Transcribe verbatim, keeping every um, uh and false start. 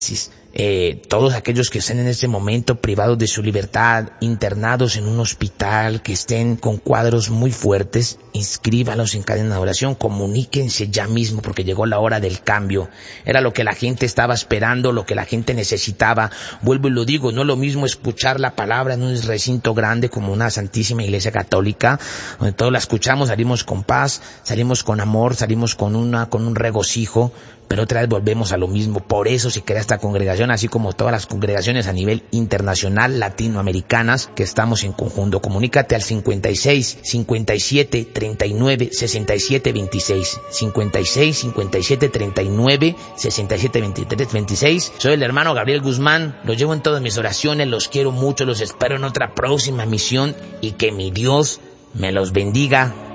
Eh, todos aquellos que estén en este momento privados de su libertad, internados en un hospital, que estén con cuadros muy fuertes, inscríbalos en cadena de oración, comuníquense ya mismo porque llegó la hora del cambio. Era lo que la gente estaba esperando, lo que la gente necesitaba. Vuelvo y lo digo, no es lo mismo escuchar la palabra en un recinto grande como una Santísima Iglesia Católica, donde todos la escuchamos, salimos con paz, salimos con amor, salimos con una, con un regocijo, pero otra vez volvemos a lo mismo. Por eso se crea esta congregación, así como todas las congregaciones a nivel internacional, latinoamericanas, que estamos en conjunto. Comunícate al cincuenta y seis, cincuenta y siete, treinta y nueve, sesenta y siete veintiséis. cincuenta y seis, cincuenta y siete, treinta y nueve, sesenta y siete veintiséis. Soy el hermano Gabriel Guzmán, los llevo en todas mis oraciones, los quiero mucho, los espero en otra próxima misión y que mi Dios me los bendiga